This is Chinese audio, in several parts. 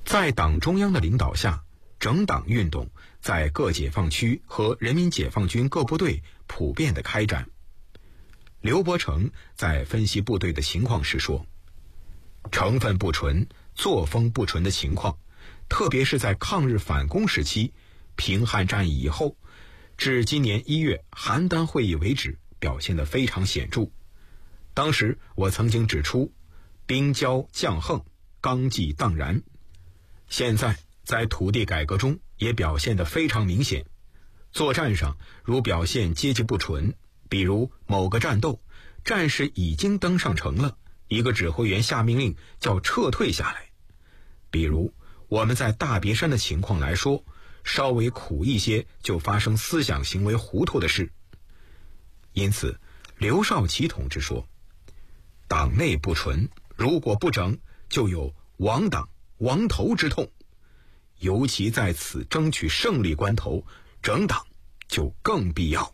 在党中央的领导下，整党运动在各解放区和人民解放军各部队普遍的开展。刘伯承在分析部队的情况时说，成分不纯、作风不纯的情况，特别是在抗日反攻时期、平汉战役以后，至今年1月邯郸会议为止，表现得非常显著。当时我曾经指出，兵骄将横，纲纪荡然。现在在土地改革中也表现得非常明显。作战上如表现阶级不纯，比如某个战斗，战士已经登上城了，一个指挥员下命令叫撤退下来。比如我们在大别山的情况来说，稍微苦一些就发生思想行为糊涂的事。因此刘少奇同志说，党内不纯，如果不整，就有亡党亡头之痛，尤其在此争取胜利关头，整党就更必要。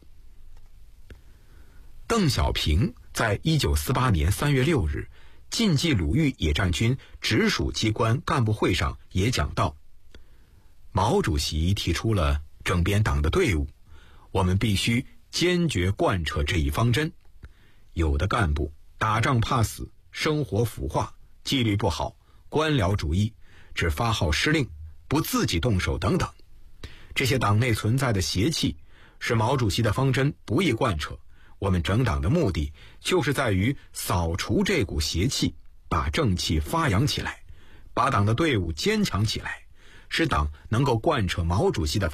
邓小平在1948年3月6日晋冀鲁豫野战军直属机关干部会上也讲到，毛主席提出了整编党的队伍，我们必须坚决贯彻这一方针。有的干部打仗怕死，生活腐化，纪律不好，官僚主义，只发号施令，不自己动手等等，这些党内存在的邪气，使毛主席的方针不易贯彻。我们整党的目的就是在于扫除这股邪气，把正气发扬起来，把党的队伍坚强起来，使党能够贯彻毛主席的